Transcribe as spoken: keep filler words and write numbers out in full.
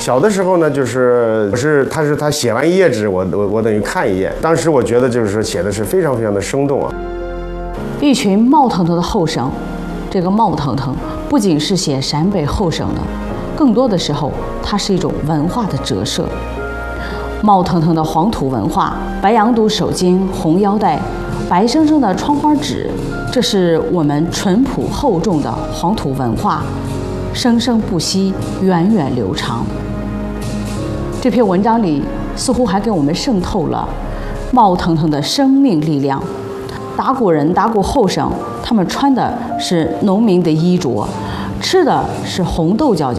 小的时候呢，就是是他是他写完一页纸，我我我等于看一页，当时我觉得就是写的是非常非常的生动啊。 一群冒腾腾的后生，这个冒腾腾不仅是写陕北后省的，更多的时候它是一种文化的折射。冒腾腾的黄土文化，白羊肚手巾、红腰带，白生生的窗花纸，这是我们淳朴厚重的黄土文化，生生不息，源远流长。这篇文章里似乎还给我们渗透了冒腾腾的生命力量。打鼓人、打鼓后生，他们穿的是农民的衣着，吃的是红豆角